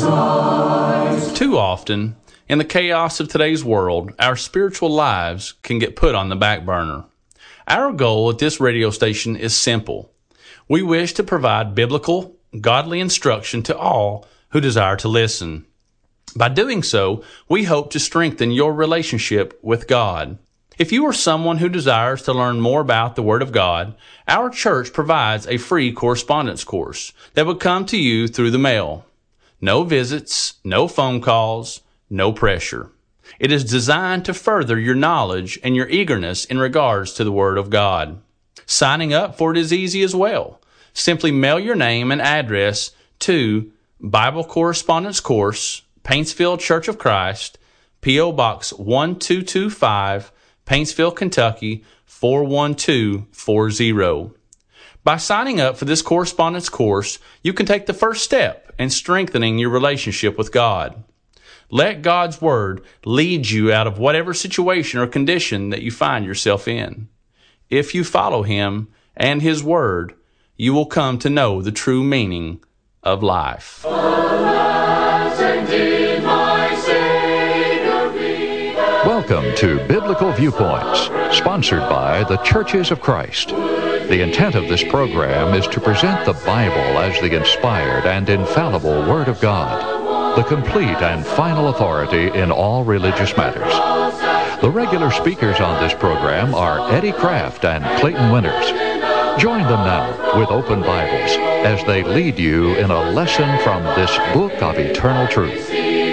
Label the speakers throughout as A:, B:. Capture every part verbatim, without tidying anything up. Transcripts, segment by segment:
A: Christ. Too often, in the chaos of today's world, our spiritual lives can get put on the back burner. Our goal at this radio station is simple. We wish to provide biblical, godly instruction to all who desire to listen. By doing so, we hope to strengthen your relationship with God. If you are someone who desires to learn more about the Word of God, our church provides a free correspondence course that will come to you through the mail. No visits, no phone calls, no pressure. It is designed to further your knowledge and your eagerness in regards to the Word of God. Signing up for it is easy as well. Simply mail your name and address to Bible Correspondence Course, Paintsville Church of Christ, P O Box one two two five, Paintsville, Kentucky four one two four zero. By signing up for this correspondence course, you can take the first step in strengthening your relationship with God. Let God's Word lead you out of whatever situation or condition that you find yourself in. If you follow Him and His Word, you will come to know the true meaning of life.
B: Alas, indeed, my Savior be thou.
C: Welcome to Biblical Viewpoints, sponsored by the Churches of Christ. The intent of this program is to present the Bible as the inspired and infallible Word of God, the complete and final authority in all religious matters. The regular speakers on this program are Eddie Kraft and Clayton Winters. Join them now with open Bibles as they lead you in a lesson from this book of eternal truth.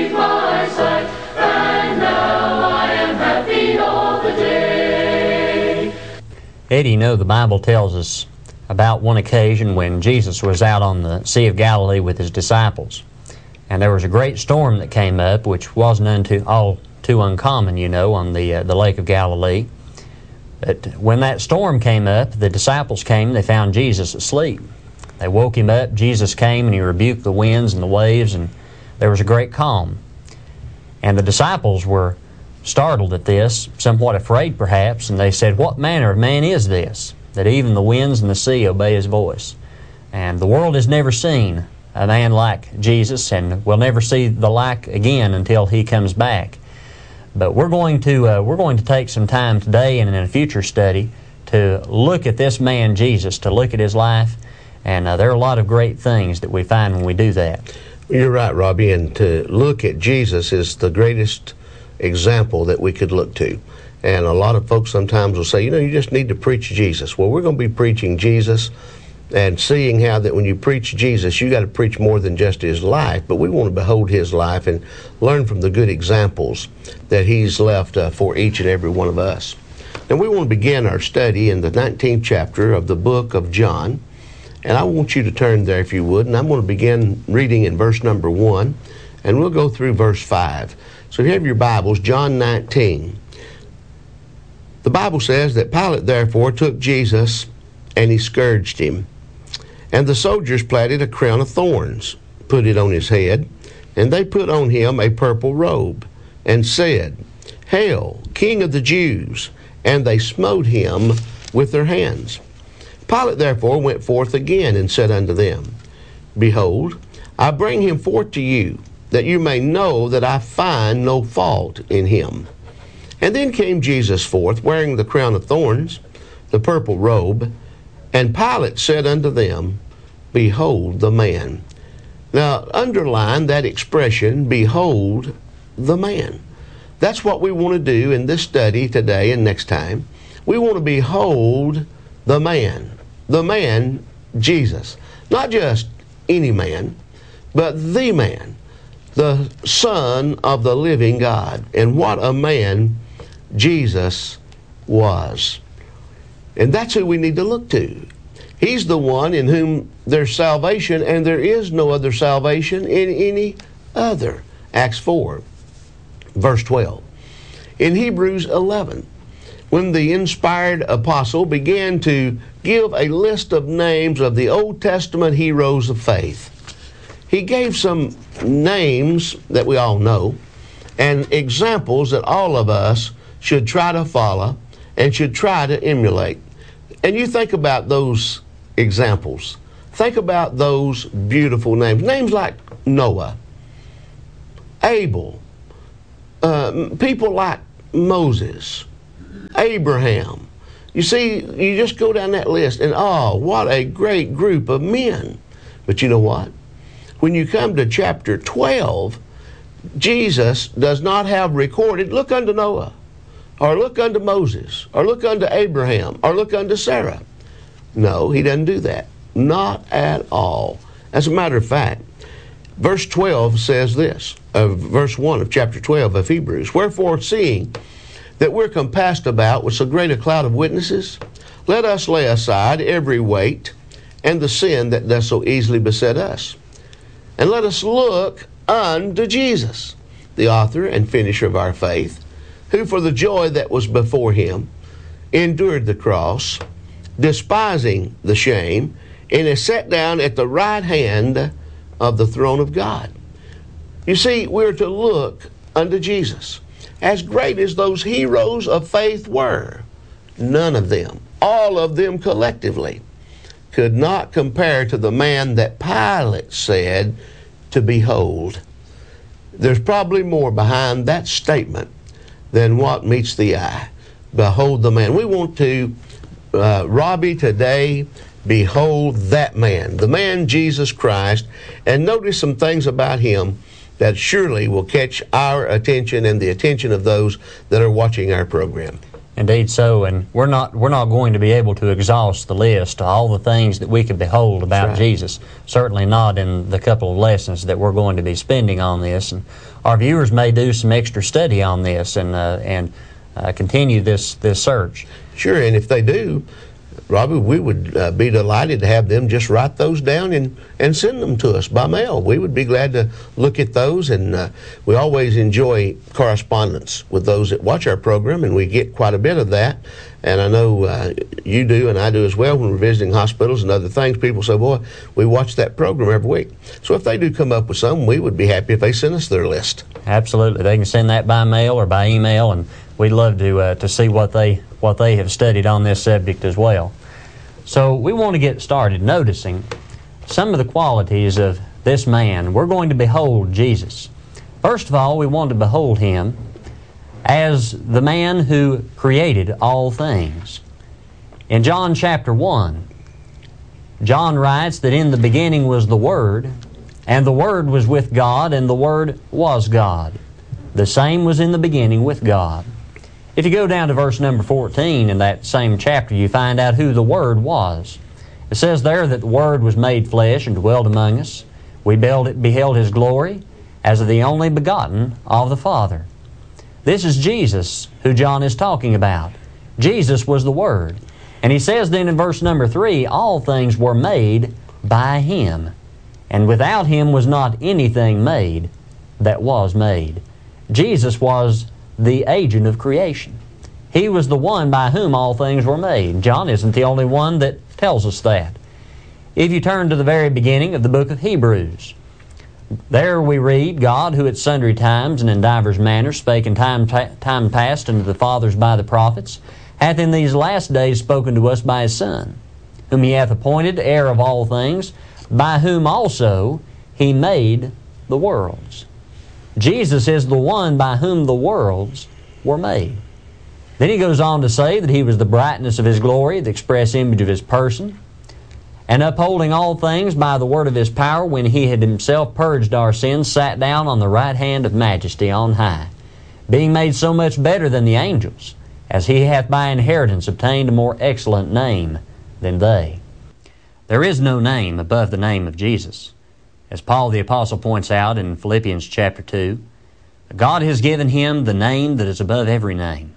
D: Eddie, you know, the Bible tells us about one occasion when Jesus was out on the Sea of Galilee with His disciples. And there was a great storm that came up, which wasn't unto, all too uncommon, you know, on the, uh, the Lake of Galilee. But when that storm came up, the disciples came, they found Jesus asleep. They woke Him up, Jesus came and He rebuked the winds and the waves, and there was a great calm. And the disciples were startled at this, somewhat afraid perhaps, and they said, "What manner of man is this, that even the winds and the sea obey His voice?" And the world has never seen a man like Jesus, and will never see the like again until He comes back. But we're going to uh, we're going to take some time today and in a future study to look at this man Jesus, to look at his life, and uh, there are a lot of great things that we find when we do that.
E: You're right, Robbie, and to look at Jesus is the greatest example that we could look to. And a lot of folks sometimes will say, you know, you just need to preach Jesus. Well, we're going to be preaching Jesus and seeing how that when you preach Jesus, you got to preach more than just His life, but we want to behold His life and learn from the good examples that He's left uh, for each and every one of us. Now, we want to begin our study in the nineteenth chapter of the book of John, and I want you to turn there if you would, and I'm going to begin reading in verse number one, and we'll go through verse five. So if you have your Bibles, John nineteen. The Bible says that Pilate therefore took Jesus and he scourged Him. And the soldiers platted a crown of thorns, put it on His head, and they put on Him a purple robe, and said, "Hail, King of the Jews!" And they smote Him with their hands. Pilate therefore went forth again and said unto them, "Behold, I bring Him forth to you, that you may know that I find no fault in Him." And then came Jesus forth, wearing the crown of thorns, the purple robe, and Pilate said unto them, "Behold the man." Now, underline that expression, "Behold the man." That's what we want to do in this study today and next time. We want to behold the man. The man, Jesus. Not just any man, but the man. The Son of the living God. And what a man Jesus was. And that's who we need to look to. He's the one in whom there's salvation, and there is no other salvation in any other. Acts four, verse twelve. In Hebrews eleven, when the inspired apostle began to give a list of names of the Old Testament heroes of faith, he gave some names that we all know and examples that all of us should try to follow and should try to emulate. And you think about those examples. Think about those beautiful names. Names like Noah, Abel, uh, people like Moses, Abraham. You see, you just go down that list and oh, what a great group of men. But you know what? When you come to chapter twelve, Jesus does not have recorded, look unto Noah, or look unto Moses, or look unto Abraham, or look unto Sarah. No, he doesn't do that. Not at all. As a matter of fact, verse twelve says this, uh, verse one of chapter twelve of Hebrews, wherefore seeing that we're compassed about with so great a cloud of witnesses, let us lay aside every weight and the sin that does so easily beset us. And let us look unto Jesus, the author and finisher of our faith, who for the joy that was before him endured the cross, despising the shame, and is set down at the right hand of the throne of God. You see, we're to look unto Jesus. As great as those heroes of faith were, none of them, all of them collectively, could not compare to the man that Pilate said to behold. There's probably more behind that statement than what meets the eye. Behold the man. We want to, uh, Robbie, today, behold that man, the man Jesus Christ, and notice some things about him that surely will catch our attention and the attention of those that are watching our program.
D: Indeed so, and we're not we're not going to be able to exhaust the list of all the things that we could behold about
E: right.
D: Jesus. Certainly not in the couple of lessons that we're going to be spending on this. And our viewers may do some extra study on this and uh, and uh, continue this this search.
E: Sure, and if they do, Robbie, we would uh, be delighted to have them just write those down and, and send them to us by mail. We would be glad to look at those, and uh, we always enjoy correspondence with those that watch our program, and we get quite a bit of that. And I know uh, you do, and I do as well when we're visiting hospitals and other things. People say, boy, we watch that program every week. So if they do come up with something, we would be happy if they send us their list.
D: Absolutely. They can send that by mail or by email, and we'd love to uh, to see what they what they have studied on this subject as well. So we want to get started noticing some of the qualities of this man. We're going to behold Jesus. First of all, we want to behold him as the man who created all things. In John chapter one, John writes that in the beginning was the Word, and the Word was with God, and the Word was God. The same was in the beginning with God. If you go down to verse number fourteen in that same chapter, you find out who the Word was. It says there that the Word was made flesh and dwelt among us. We beheld His glory as of the only begotten of the Father. This is Jesus who John is talking about. Jesus was the Word. And he says then in verse number three, all things were made by Him, and without Him was not anything made that was made. Jesus was the agent of creation. He was the one by whom all things were made. John isn't the only one that tells us that. If you turn to the very beginning of the book of Hebrews, there we read, God, who at sundry times and in divers manners spake in time, time past unto the fathers by the prophets, hath in these last days spoken to us by His Son, whom He hath appointed heir of all things, by whom also He made the worlds. Jesus is the one by whom the worlds were made. Then he goes on to say that He was the brightness of His glory, the express image of His person, and upholding all things by the word of His power, when He had Himself purged our sins, sat down on the right hand of majesty on high, being made so much better than the angels, as He hath by inheritance obtained a more excellent name than they. There is no name above the name of Jesus. As Paul the Apostle points out in Philippians chapter two, God has given Him the name that is above every name.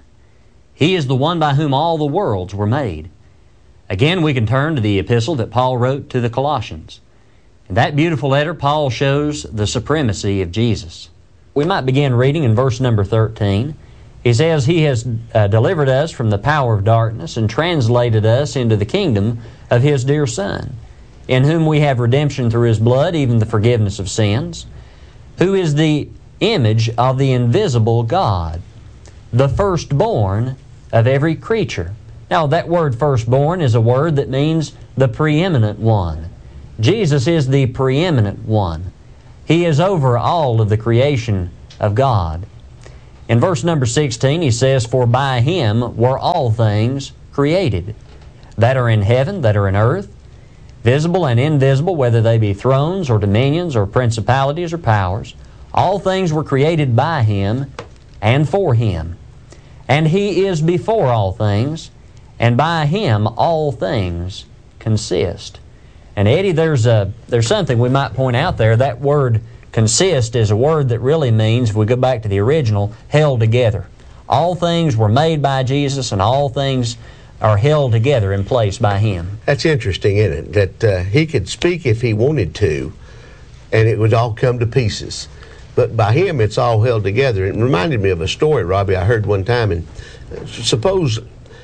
D: He is the one by whom all the worlds were made. Again, we can turn to the epistle that Paul wrote to the Colossians. In that beautiful letter, Paul shows the supremacy of Jesus. We might begin reading in verse number thirteen. He says, He has uh, delivered us from the power of darkness and translated us into the kingdom of His dear Son, in whom we have redemption through His blood, even the forgiveness of sins, who is the image of the invisible God, the firstborn of every creature. Now, that word firstborn is a word that means the preeminent one. Jesus is the preeminent one. He is over all of the creation of God. In verse number sixteen, he says, "For by Him were all things created, that are in heaven, that are in earth, visible and invisible, whether they be thrones or dominions or principalities or powers. All things were created by Him and for Him. And He is before all things, and by Him all things consist." And Eddie, there's a there's something we might point out there. That word consist is a word that really means, if we go back to the original, held together. All things were made by Jesus, and all things are held together in place by Him.
E: That's interesting, isn't it? That uh, He could speak if He wanted to, and it would all come to pieces. But by Him, it's all held together. It reminded me of a story, Robbie, I heard one time. And suppose uh,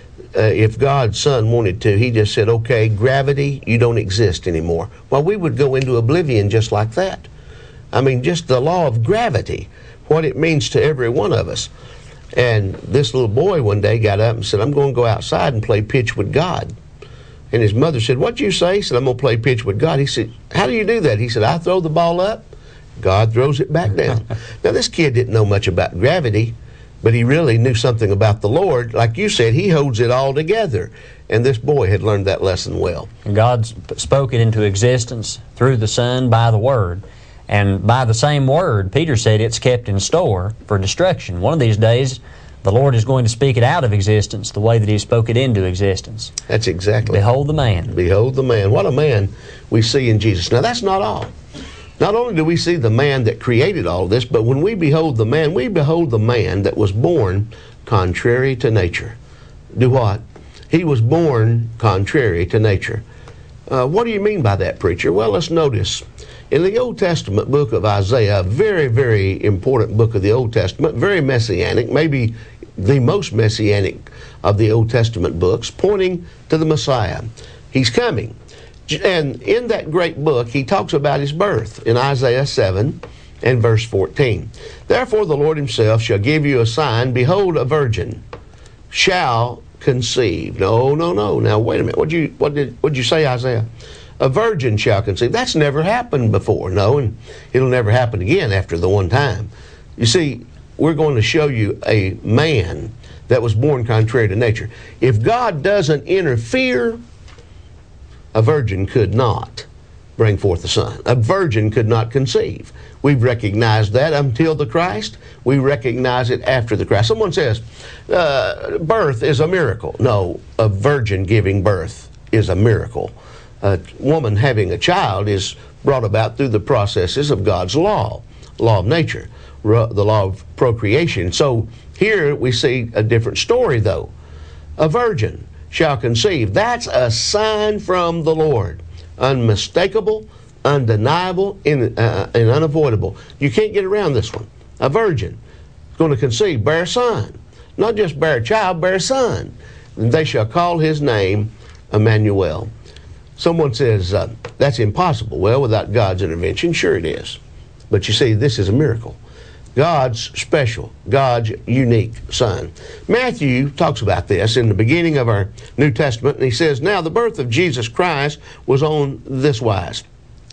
E: if God's Son wanted to, He just said, "Okay, gravity, you don't exist anymore." Well, we would go into oblivion just like that. I mean, just the law of gravity, what it means to every one of us. And this little boy one day got up and said, "I'm going to go outside and play pitch with God." And his mother said, "What'd you say?" He said, "I'm going to play pitch with God." He said, "How do you do that?" He said, "I throw the ball up, God throws it back down." Now, this kid didn't know much about gravity, but he really knew something about the Lord. Like you said, He holds it all together. And this boy had learned that lesson well.
D: And God spoke it into existence through the Son by the Word. And by the same Word, Peter said it's kept in store for destruction. One of these days, the Lord is going to speak it out of existence the way that He spoke it into existence.
E: That's exactly.
D: Behold the man.
E: Behold the man. What a man we see in Jesus. Now, that's not all. Not only do we see the man that created all this, but when we behold the man, we behold the man that was born contrary to nature. Do what? He was born contrary to nature. Uh, what do you mean by that, preacher? Well, let's notice. In the Old Testament book of Isaiah, a very, very important book of the Old Testament, very messianic, maybe the most messianic of the Old Testament books, pointing to the Messiah. He's coming. And in that great book, he talks about His birth in Isaiah seven and verse fourteen. "Therefore the Lord Himself shall give you a sign. Behold, a virgin shall conceive." No, no, no. Now, wait a minute. What you what did what did you say, Isaiah? A virgin shall conceive. That's never happened before. No, and it'll never happen again after the one time. You see, we're going to show you a man that was born contrary to nature. If God doesn't interfere, a virgin could not bring forth a son. A virgin could not conceive. We've recognized that until the Christ. We recognize it after the Christ. Someone says, uh, birth is a miracle. No, a virgin giving birth is a miracle. A woman having a child is brought about through the processes of God's law, law of nature, the law of procreation. So here we see a different story, though. A virgin shall conceive. That's a sign from the Lord. Unmistakable, undeniable, and, uh, and unavoidable. You can't get around this one. A virgin is going to conceive, bear a son. Not just bear a child, bear a son. And they shall call His name Emmanuel. Someone says, uh, that's impossible. Well, without God's intervention, sure it is. But you see, this is a miracle. God's special, God's unique Son. Matthew talks about this in the beginning of our New Testament, and he says, "Now the birth of Jesus Christ was on this wise.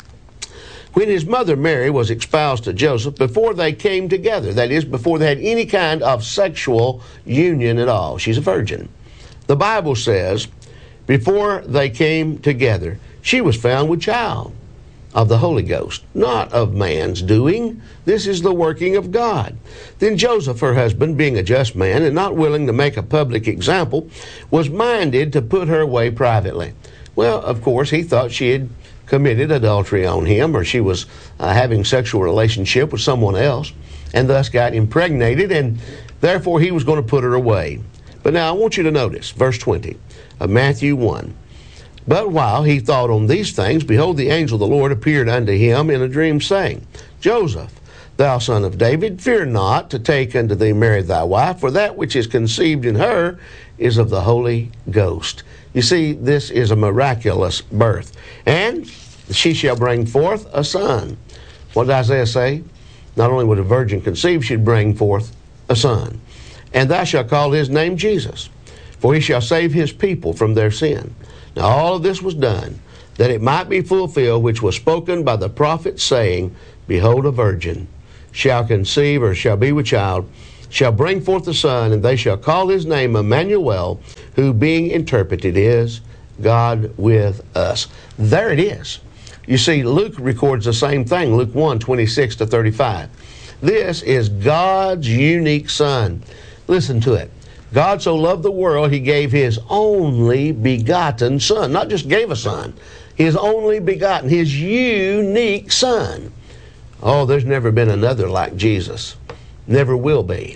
E: When His mother Mary was espoused to Joseph, before they came together," that is, before they had any kind of sexual union at all. She's a virgin. The Bible says, before they came together, she was found with child of the Holy Ghost, not of man's doing. This is the working of God. Then Joseph, her husband, being a just man and not willing to make a public example, was minded to put her away privately. Well, of course, he thought she had committed adultery on him, or she was uh, having sexual relationship with someone else, and thus got impregnated, and therefore he was going to put her away. But now I want you to notice verse twenty of Matthew one. "But while he thought on these things, behold, the angel of the Lord appeared unto him in a dream, saying, Joseph, thou son of David, fear not to take unto thee Mary thy wife, for that which is conceived in her is of the Holy Ghost." You see, this is a miraculous birth. "And she shall bring forth a son." What did Isaiah say? Not only would a virgin conceive, she'd bring forth a son. "And thou shalt call his name Jesus, for he shall save his people from their sin." Now all of this was done, that it might be fulfilled, which was spoken by the prophet, saying, "Behold, a virgin shall conceive, or shall be with child, shall bring forth a son, and they shall call his name Emmanuel, who being interpreted is God with us. There it is. You see, Luke records the same thing, Luke one, twenty-six to thirty-five. This is God's unique Son. Listen to it. God so loved the world, he gave his only begotten Son. Not just gave a son, his only begotten, his unique Son. Oh, there's never been another like Jesus. Never will be.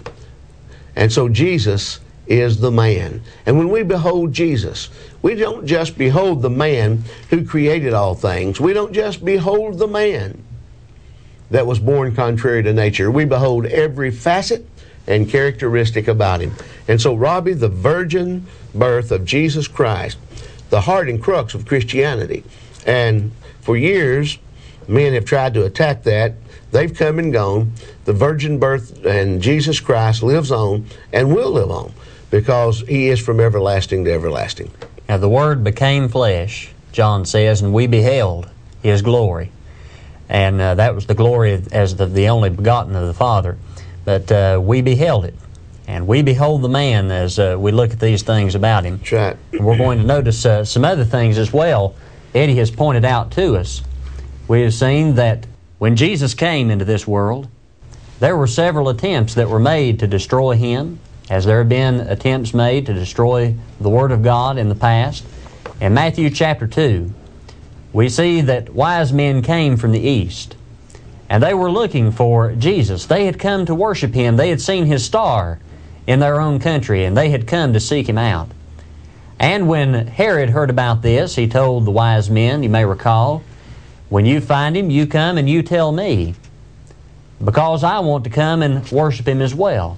E: And so Jesus is the man. And when we behold Jesus, we don't just behold the man who created all things. We don't just behold the man that was born contrary to nature. We behold every facet and characteristic about him. And so, Robbie, the virgin birth of Jesus Christ, the heart and crux of Christianity. And for years, men have tried to attack that. They've come and gone. The virgin birth and Jesus Christ lives on and will live on because he is from everlasting to everlasting.
D: Now the Word became flesh, John says, and we beheld his glory. And uh, that was the glory as the, the only begotten of the Father. But uh, we beheld it. And we behold the man as uh, we look at these things about him.
E: That's right.
D: And we're going to notice uh, some other things as well. Eddie has pointed out to us. We have seen that when Jesus came into this world, there were several attempts that were made to destroy him, as there have been attempts made to destroy the Word of God in the past. In Matthew chapter two, we see that wise men came from the east, and they were looking for Jesus. They had come to worship him. They had seen his star in their own country, and they had come to seek him out. And when Herod heard about this, he told the wise men, you may recall, when you find him, you come and you tell me, because I want to come and worship him as well.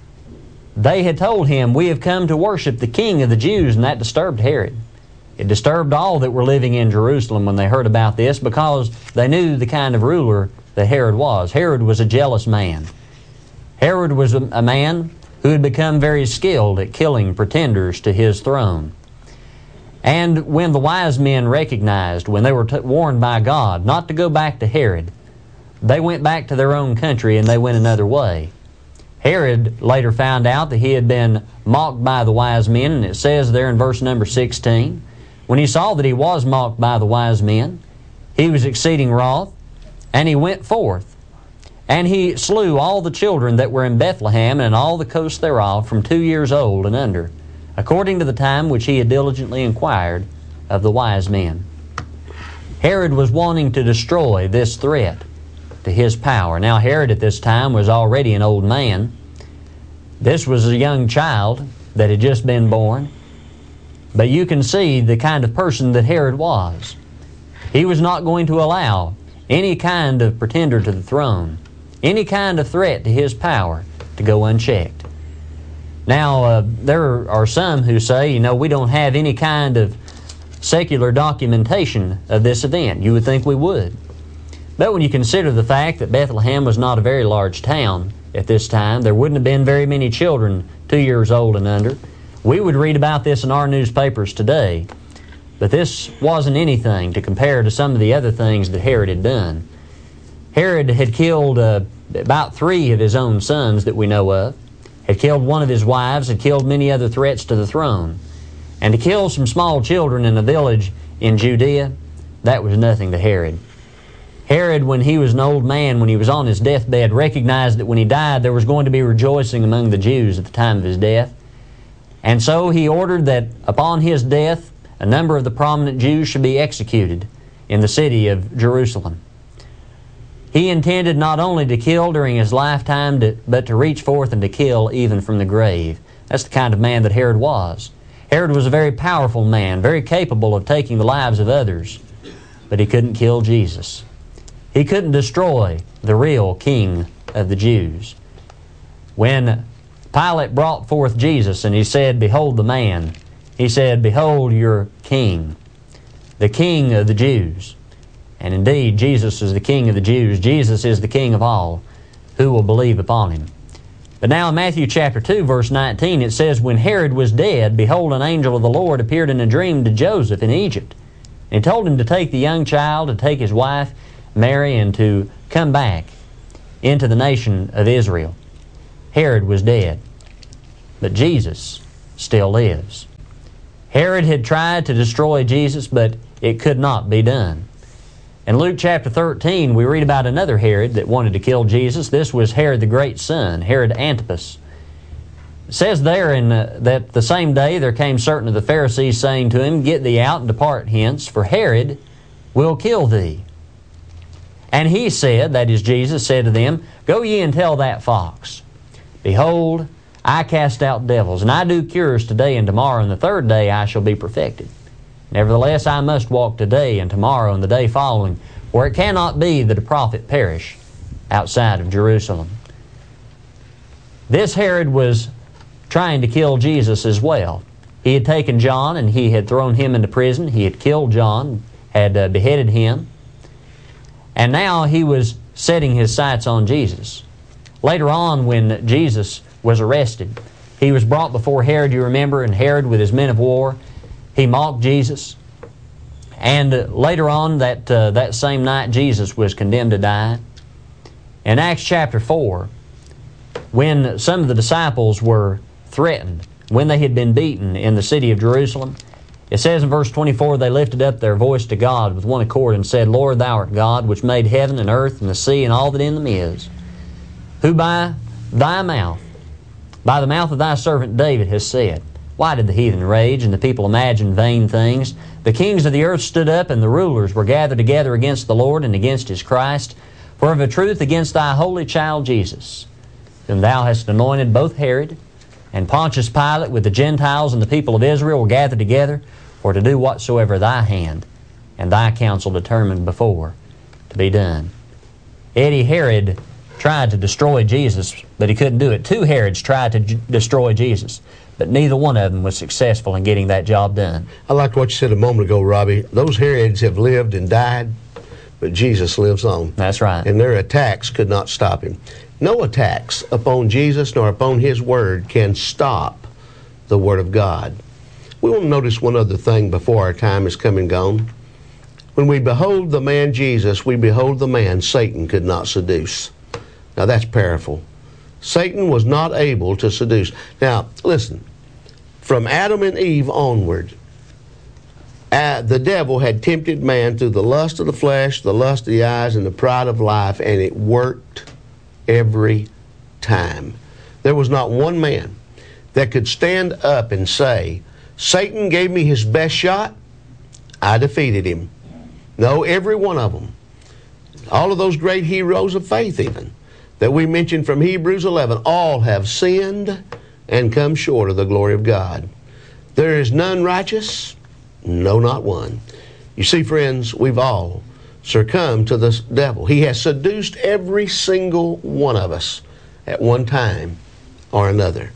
D: They had told him, we have come to worship the King of the Jews, and that disturbed Herod. It disturbed all that were living in Jerusalem when they heard about this, because they knew the kind of ruler that Herod was. Herod was a jealous man. Herod was a man who had become very skilled at killing pretenders to his throne. And when the wise men recognized, when they were t- warned by God not to go back to Herod, they went back to their own country and they went another way. Herod later found out that he had been mocked by the wise men, and it says there in verse number sixteen, when he saw that he was mocked by the wise men, he was exceeding wroth, and he went forth, and he slew all the children that were in Bethlehem and all the coast thereof from two years old and under, according to the time which he had diligently inquired of the wise men. Herod was wanting to destroy this threat to his power. Now Herod at this time was already an old man. This was a young child that had just been born. But you can see the kind of person that Herod was. He was not going to allow any kind of pretender to the throne, any kind of threat to his power to go unchecked. Now, uh, there are some who say, you know, we don't have any kind of secular documentation of this event. You would think we would. But when you consider the fact that Bethlehem was not a very large town at this time, there wouldn't have been very many children two years old and under. We would read about this in our newspapers today, but this wasn't anything to compare to some of the other things that Herod had done. Herod had killed uh, about three of his own sons that we know of, had killed one of his wives, had killed many other threats to the throne. And to kill some small children in a village in Judea, that was nothing to Herod. Herod, when he was an old man, when he was on his deathbed, recognized that when he died there was going to be rejoicing among the Jews at the time of his death. And so he ordered that upon his death, a number of the prominent Jews should be executed in the city of Jerusalem. He intended not only to kill during his lifetime, to, but to reach forth and to kill even from the grave. That's the kind of man that Herod was. Herod was a very powerful man, very capable of taking the lives of others, but he couldn't kill Jesus. He couldn't destroy the real King of the Jews. When Pilate brought forth Jesus and he said, behold the man, he said, behold your King, the King of the Jews. And indeed, Jesus is the King of the Jews. Jesus is the King of all who will believe upon him. But now in Matthew chapter two, verse nineteen, it says, when Herod was dead, behold, an angel of the Lord appeared in a dream to Joseph in Egypt. And he told him to take the young child, to take his wife, Mary, and to come back into the nation of Israel. Herod was dead, but Jesus still lives. Herod had tried to destroy Jesus, but it could not be done. In Luke chapter thirteen, we read about another Herod that wanted to kill Jesus. This was Herod the Great's son, Herod Antipas. It says there in, uh, that the same day there came certain of the Pharisees, saying to him, Get thee out and depart hence, for Herod will kill thee. And he said, that is Jesus, said to them, Go ye and tell that fox, Behold, I cast out devils, and I do cures today and tomorrow, and the third day I shall be perfected. Nevertheless, I must walk today and tomorrow and the day following, for it cannot be that a prophet perish outside of Jerusalem. This Herod was trying to kill Jesus as well. He had taken John and he had thrown him into prison. He had killed John, had uh, beheaded him, and now he was setting his sights on Jesus. Later on, when Jesus was arrested, he was brought before Herod, you remember, and Herod with his men of war, he mocked Jesus. And uh, later on that, uh, that same night, Jesus was condemned to die. In Acts chapter four, when some of the disciples were threatened, when they had been beaten in the city of Jerusalem, it says in verse twenty-four, They lifted up their voice to God with one accord and said, Lord, Thou art God, which made heaven and earth and the sea and all that in them is, who by Thy mouth, by the mouth of Thy servant David has said, Why did the heathen rage and the people imagine vain things? The kings of the earth stood up and the rulers were gathered together against the Lord and against His Christ, for of a truth against Thy holy child Jesus, whom Thou hast anointed, both Herod and Pontius Pilate with the Gentiles and the people of Israel were gathered together for to do whatsoever Thy hand and Thy counsel determined before to be done. Eddie, Herod tried to destroy Jesus, but he couldn't do it. Two Herods tried to j- destroy Jesus, but neither one of them was successful in getting that job done.
E: I liked what you said a moment ago, Robbie. Those Herods have lived and died, but Jesus lives on.
D: That's right.
E: And their attacks could not stop Him. No attacks upon Jesus nor upon His Word can stop the Word of God. We want to notice one other thing before our time is come and gone. When we behold the man Jesus, we behold the man Satan could not seduce. Now that's powerful. Satan was not able to seduce. Now, listen, from Adam and Eve onward, uh, the devil had tempted man through the lust of the flesh, the lust of the eyes, and the pride of life, and it worked every time. There was not one man that could stand up and say, Satan gave me his best shot, I defeated him. No, every one of them. All of those great heroes of faith even, that we mentioned from Hebrews eleven, all have sinned and come short of the glory of God. There is none righteous, no, not one. You see, friends, we've all succumbed to the devil. He has seduced every single one of us at one time or another.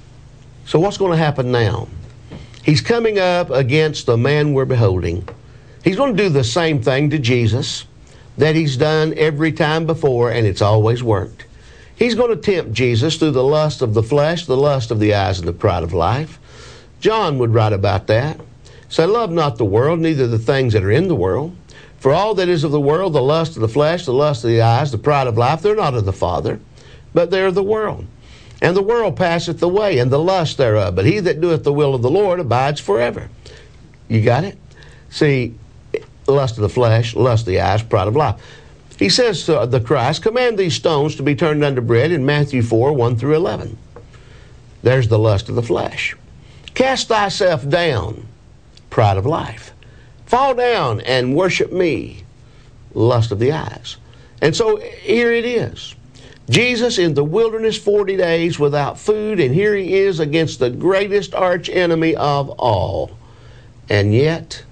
E: So what's going to happen now? He's coming up against the man we're beholding. He's going to do the same thing to Jesus that He's done every time before, and it's always worked. He's going to tempt Jesus through the lust of the flesh, the lust of the eyes, and the pride of life. John would write about that. Say, love not the world, neither the things that are in the world. For all that is of the world, the lust of the flesh, the lust of the eyes, the pride of life, they're not of the Father, but they're of the world. And the world passeth away, and the lust thereof. But he that doeth the will of the Lord abides forever. You got it? See, lust of the flesh, lust of the eyes, pride of life. He says to the Christ, command these stones to be turned unto bread in Matthew four, one through eleven. There's the lust of the flesh. Cast thyself down, pride of life. Fall down and worship me, lust of the eyes. And so here it is. Jesus in the wilderness forty days without food, and here He is against the greatest arch enemy of all. And yet,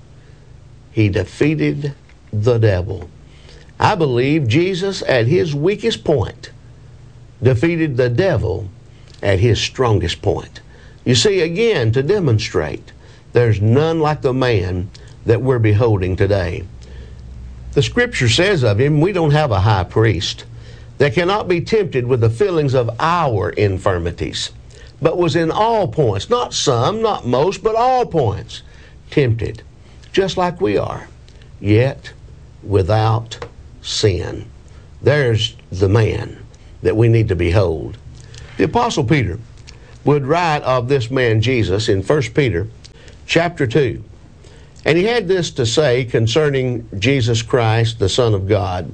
E: He defeated the devil. I believe Jesus at His weakest point defeated the devil at his strongest point. You see, again, to demonstrate, there's none like the man that we're beholding today. The Scripture says of Him, we don't have a high priest that cannot be tempted with the feelings of our infirmities, but was in all points, not some, not most, but all points, tempted, just like we are, yet without sin. There's the man that we need to behold. The Apostle Peter would write of this man Jesus in First Peter chapter two. And he had this to say concerning Jesus Christ, the Son of God.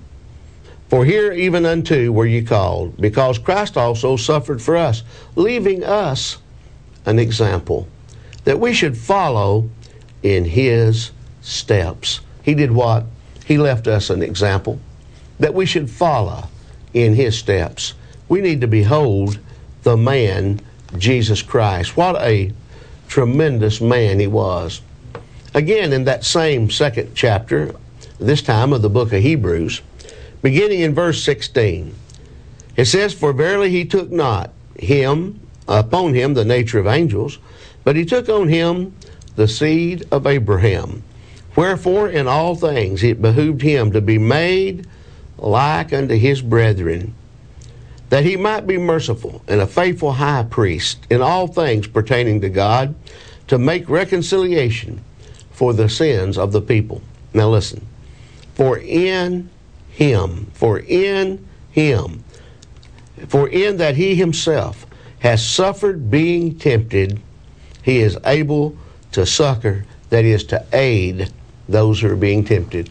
E: For here even unto were ye called, because Christ also suffered for us, leaving us an example, that we should follow in his steps. He did what? He left us an example, that we should follow in his steps. We need to behold the man, Jesus Christ. What a tremendous man he was. Again, in that same second chapter, this time of the book of Hebrews, beginning in verse sixteen, it says, For verily he took not him upon him the nature of angels, but he took on him the seed of Abraham. Wherefore in all things it behooved him to be made like unto his brethren, that he might be merciful and a faithful high priest in all things pertaining to God, to make reconciliation for the sins of the people. Now listen. For in him, for in him, for in that he himself has suffered being tempted, he is able to succor, that is, to aid those who are being tempted.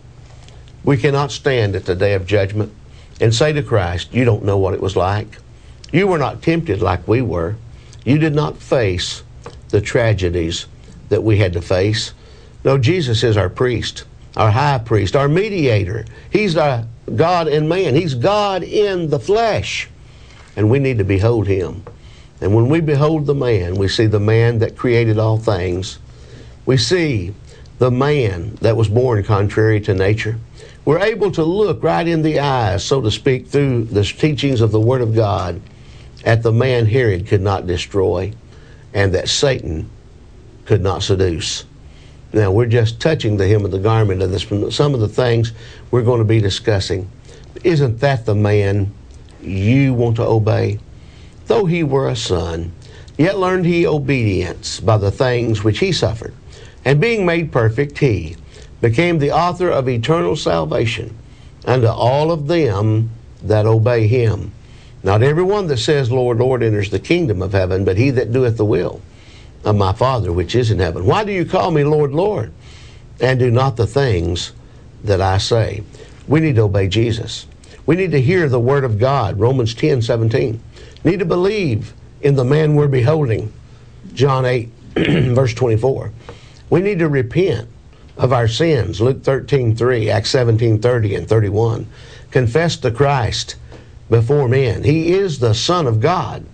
E: We cannot stand at the day of judgment and say to Christ, you don't know what it was like. You were not tempted like we were. You did not face the tragedies that we had to face. No, Jesus is our priest, our high priest, our mediator. He's our God and man. He's God in the flesh. And we need to behold him. And when we behold the man, we see the man that created all things. We see the man that was born contrary to nature. We're able to look right in the eyes, so to speak, through the teachings of the Word of God at the man Herod could not destroy and that Satan could not seduce. Now, we're just touching the hem of the garment of this, some of the things we're going to be discussing. Isn't that the man you want to obey? Though he were a son, yet learned he obedience by the things which he suffered. And being made perfect, he became the author of eternal salvation unto all of them that obey him. Not every one that says, Lord, Lord, enters the kingdom of heaven, but he that doeth the will of my Father which is in heaven. Why do you call me Lord, Lord, and do not the things that I say? We need to obey Jesus. We need to hear the word of God, Romans ten seventeen. Need to believe in the man we're beholding, John eight, verse twenty-four. We need to repent of our sins, Luke thirteen three, Acts seventeen thirty and thirty-one. Confess the Christ before men. He is the Son of God,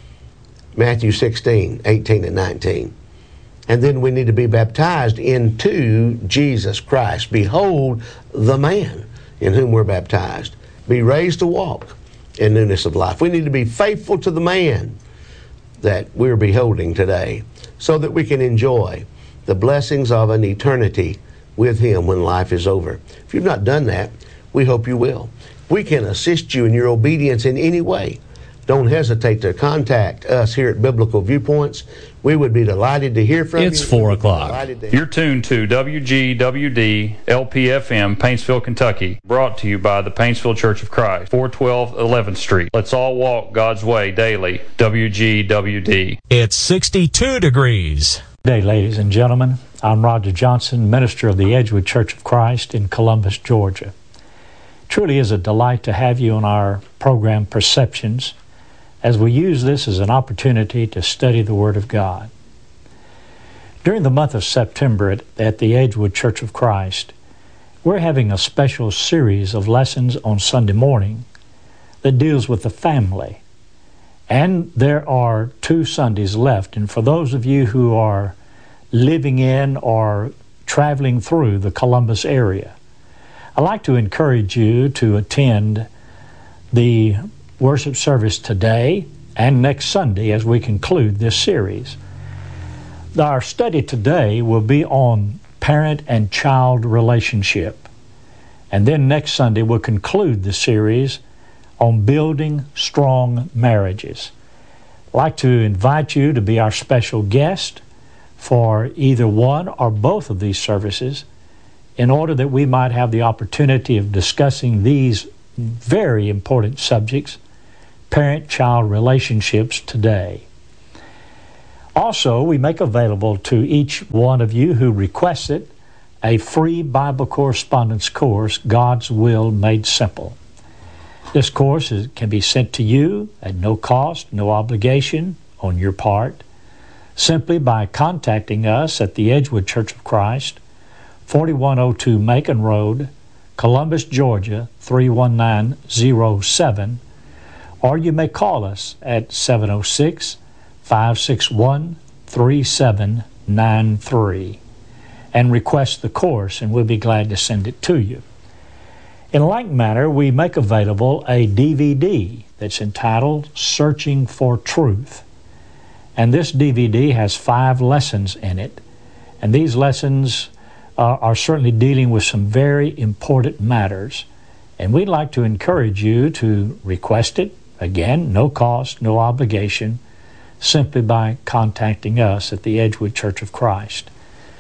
E: Matthew sixteen, eighteen and nineteen. And then we need to be baptized into Jesus Christ. Behold the man in whom we're baptized. Be raised to walk in newness of life. We need to be faithful to the man that we're beholding today so that we can enjoy the blessings of an eternity with him when life is over. If you've not done that, we hope you will. We can assist you in your obedience in any way. Don't hesitate to contact us here at Biblical Viewpoints. We would be delighted to hear from you.
A: It's four o'clock.
F: You're tuned to W G W D L P F M, Paintsville, Kentucky. Brought to you by the Paintsville Church of Christ, four twelve eleventh Street. Let's all walk God's way daily. W G W D.
G: It's sixty-two degrees.
H: Good day, ladies and gentlemen. I'm Roger Johnson, minister of the Edgewood Church of Christ in Columbus, Georgia. Truly is a delight to have you on our program, Perceptions, as we use this as an opportunity to study the Word of God. During the month of September at, at the Edgewood Church of Christ, we're having a special series of lessons on Sunday morning that deals with the family. And there are two Sundays left. And for those of you who are living in or traveling through the Columbus area, I'd like to encourage you to attend the worship service today and next Sunday as we conclude this series. Our study today will be on parent and child relationship. And then next Sunday we'll conclude the series on building strong marriages. I'd like to invite you to be our special guest for either one or both of these services in order that we might have the opportunity of discussing these very important subjects parent-child relationships today. Also, we make available to each one of you who requests it a free Bible correspondence course, God's Will Made Simple. This course is, can be sent to you at no cost, no obligation on your part, simply by contacting us at the Edgewood Church of Christ, forty-one oh two Macon Road, Columbus, Georgia, three one nine oh seven, or you may call us at seven oh six, five six one, three seven nine three and request the course, and we'll be glad to send it to you. In like manner, we make available a D V D that's entitled Searching for Truth. And this D V D has five lessons in it, and these lessons uh, are certainly dealing with some very important matters. And we'd like to encourage you to request it, again, no cost, no obligation, simply by contacting us at the Edgewood Church of Christ.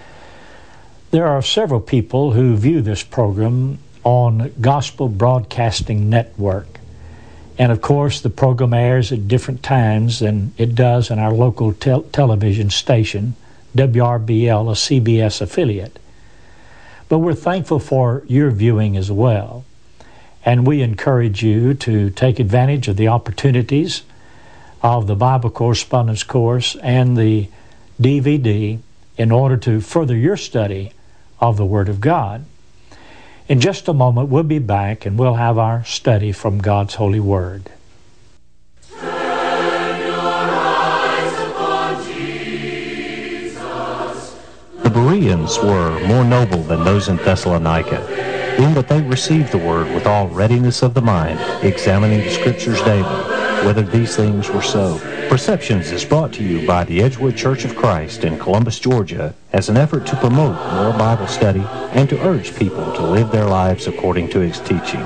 H: There are several people who view this program on Gospel Broadcasting Network. And of course, the program airs at different times than it does in our local tel- television station, W R B L, a C B S affiliate. But we're thankful for your viewing as well. And we encourage you to take advantage of the opportunities of the Bible Correspondence Course and the D V D in order to further your study of the Word of God. In just a moment, we'll be back and we'll have our study from God's holy Word.
B: Turn your eyes upon Jesus.
I: The Bereans were more noble than those in Thessalonica, in that they received the Word with all readiness of the mind, examining the Scriptures daily, whether these things were so. Perceptions is brought to you by the Edgewood Church of Christ in Columbus, Georgia, as an effort to promote more Bible study and to urge people to live their lives according to its teaching.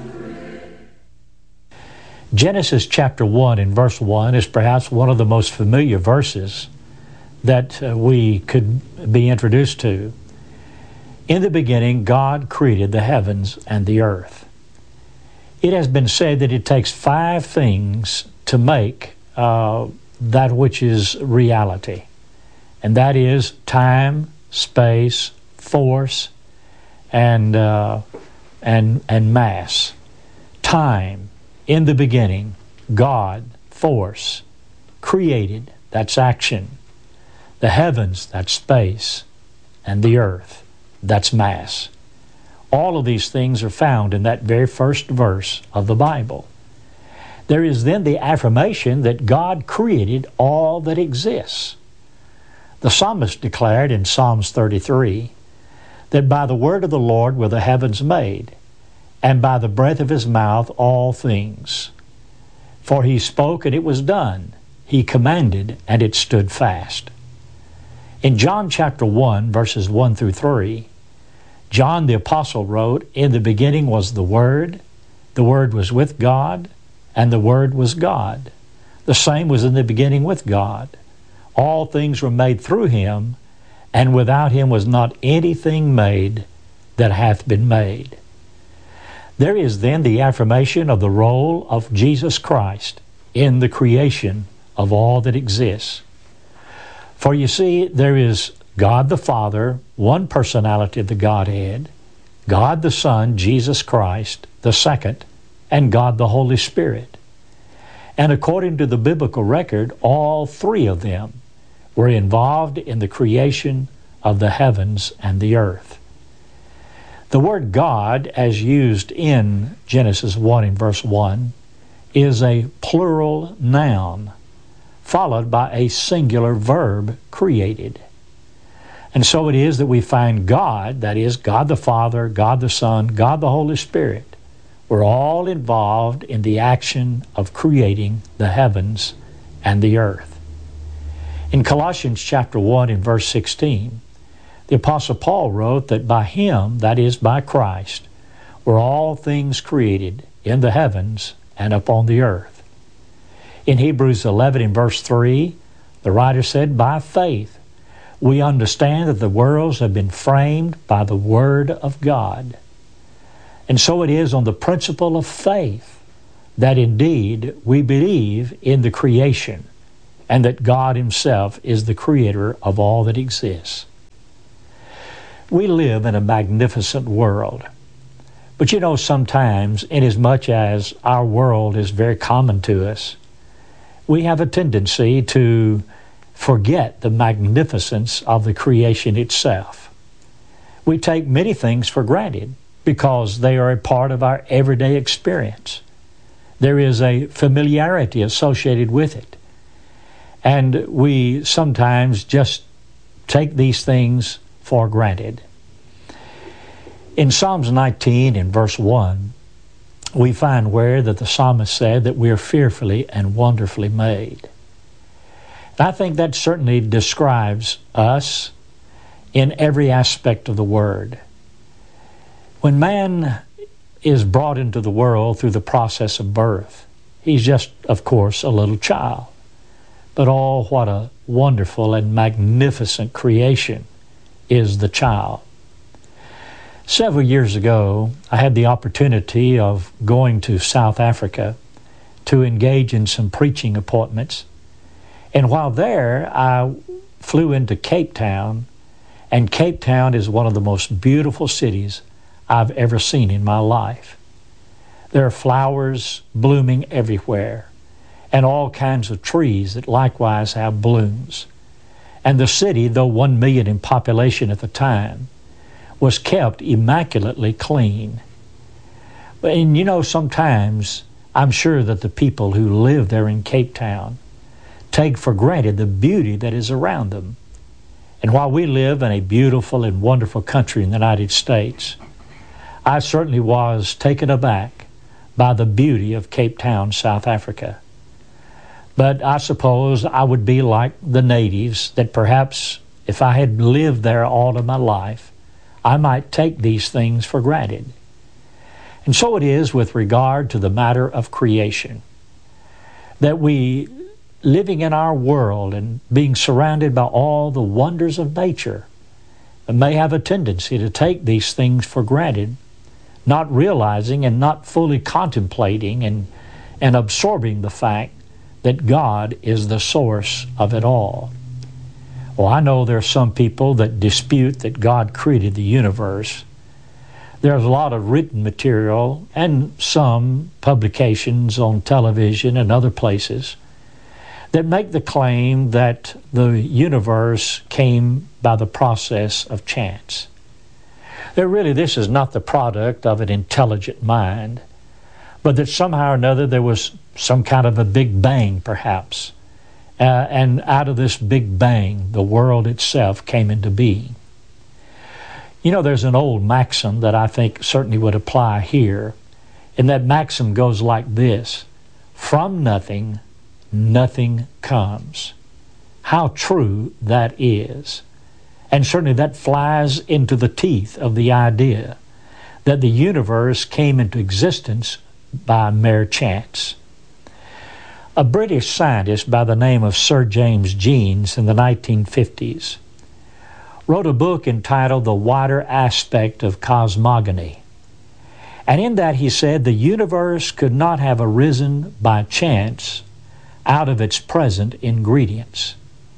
H: Genesis chapter one and verse one is perhaps one of the most familiar verses that uh, we could be introduced to. In the beginning, God created the heavens and the earth. It has been said that it takes five things to make uh, that which is reality, and that is time, space, force, and uh, and and mass. Time, in the beginning, God, force, created, that's action. The heavens, that's space, and the earth, that's mass. All of these things are found in that very first verse of the Bible. There is then the affirmation that God created all that exists. The psalmist declared in Psalms thirty-three that by the word of the Lord were the heavens made, and by the breath of his mouth all things. For he spoke and it was done. He commanded and it stood fast. In John chapter one, verses one through three, John the Apostle wrote, "In the beginning was the Word, the Word was with God, and the Word was God. The same was in the beginning with God. All things were made through him, and without him was not anything made that hath been made." There is then the affirmation of the role of Jesus Christ in the creation of all that exists. For you see, there is God the Father, one personality of the Godhead, God the Son, Jesus Christ, the second, and God the Holy Spirit. And according to the biblical record, all three of them were involved in the creation of the heavens and the earth. The word God, as used in Genesis one and verse one, is a plural noun, followed by a singular verb, created. And so it is that we find God, that is, God the Father, God the Son, God the Holy Spirit, were all involved in the action of creating the heavens and the earth. In Colossians chapter one and verse sixteen, the Apostle Paul wrote that by him, that is, by Christ, were all things created in the heavens and upon the earth. In Hebrews eleven and verse three, the writer said, "By faith we understand that the worlds have been framed by the Word of God." And so it is on the principle of faith that indeed we believe in the creation and that God Himself is the creator of all that exists. We live in a magnificent world. But you know, sometimes, inasmuch as our world is very common to us, we have a tendency to forget the magnificence of the creation itself. We take many things for granted because they are a part of our everyday experience. There is a familiarity associated with it. And we sometimes just take these things for granted. In Psalms nineteen, in verse one, we find where that the psalmist said that we are fearfully and wonderfully made. And I think that certainly describes us in every aspect of the word. When man is brought into the world through the process of birth, he's just, of course, a little child. But oh, what a wonderful and magnificent creation is the child. Several years ago, I had the opportunity of going to South Africa to engage in some preaching appointments. And while there, I flew into Cape Town, and Cape Town is one of the most beautiful cities I've ever seen in my life. There are flowers blooming everywhere, and all kinds of trees that likewise have blooms. And the city, though one million in population at the time, was kept immaculately clean. And you know, sometimes I'm sure that the people who live there in Cape Town take for granted the beauty that is around them. And while we live in a beautiful and wonderful country in the United States, I certainly was taken aback by the beauty of Cape Town, South Africa. But I suppose I would be like the natives, that perhaps if I had lived there all of my life, I might take these things for granted. And so it is with regard to the matter of creation, that we, living in our world and being surrounded by all the wonders of nature, may have a tendency to take these things for granted, not realizing and not fully contemplating and, and absorbing the fact that God is the source of it all. Well, I know there are some people that dispute that God created the universe. There's a lot of written material and some publications on television and other places that make the claim that the universe came by the process of chance. That really this is not the product of an intelligent mind, but that somehow or another there was some kind of a big bang, perhaps. Uh, and out of this big bang, the world itself came into being. You know, there's an old maxim that I think certainly would apply here, and that maxim goes like this: from nothing, nothing comes. How true that is. And certainly that flies into the teeth of the idea that the universe came into existence by mere chance. A British scientist by the name of Sir James Jeans in the nineteen fifties wrote a book entitled The Wider Aspect of Cosmogony. And in that he said the universe could not have arisen by chance out of its present ingredients.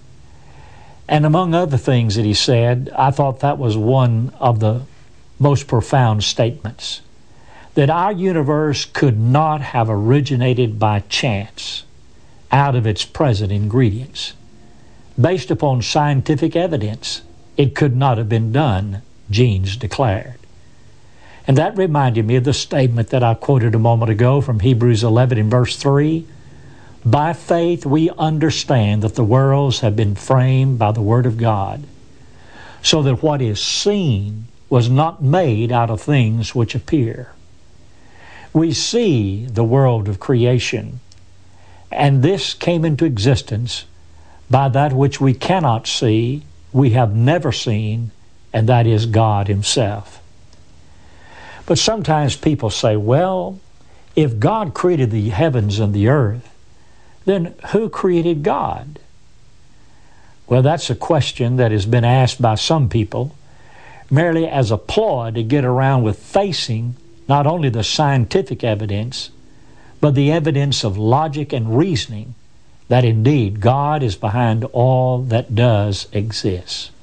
H: And among other things that he said, I thought that was one of the most profound statements, that our universe could not have originated by chance out of its present ingredients. Based upon scientific evidence, it could not have been done, Jeans declared. And that reminded me of the statement that I quoted a moment ago from Hebrews eleven in verse three. By faith we understand that the worlds have been framed by the Word of God, so that what is seen was not made out of things which appear. We see the world of creation, and this came into existence by that which we cannot see, we have never seen, and that is God Himself. But sometimes people say, well, if God created the heavens and the earth, then who created God? Well, that's a question that has been asked by some people merely as a ploy to get around with facing not only the scientific evidence, but the evidence of logic and reasoning that indeed God is behind all that does exist.